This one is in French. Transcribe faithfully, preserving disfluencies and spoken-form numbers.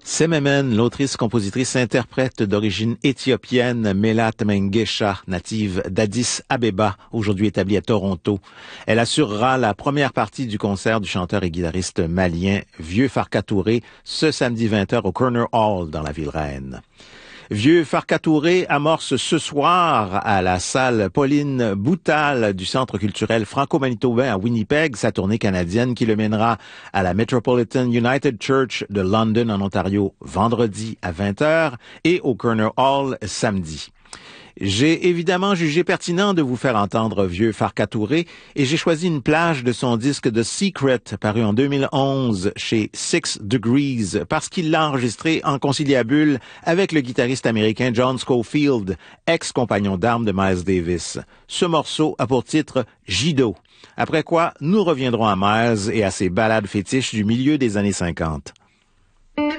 Sememen, l'autrice-compositrice-interprète d'origine éthiopienne Melat Mengesha, native d'Addis Abeba, aujourd'hui établie à Toronto. Elle assurera la première partie du concert du chanteur et guitariste malien Vieux Farka Touré ce samedi vingt heures au Corner Hall dans la ville reine. Vieux Farka Touré amorce ce soir à la salle Pauline Boutal du Centre culturel franco-manitobain à Winnipeg sa tournée canadienne qui le mènera à la Metropolitan United Church de London en Ontario vendredi à vingt heures et au Corner Hall samedi. J'ai évidemment jugé pertinent de vous faire entendre Vieux Farka Touré et j'ai choisi une plage de son disque The Secret paru en deux mille onze chez Six Degrees parce qu'il l'a enregistré en conciliabule avec le guitariste américain John Scofield, ex-compagnon d'armes de Miles Davis. Ce morceau a pour titre Jido. Après quoi, nous reviendrons à Miles et à ses ballades fétiches du milieu des années cinquante.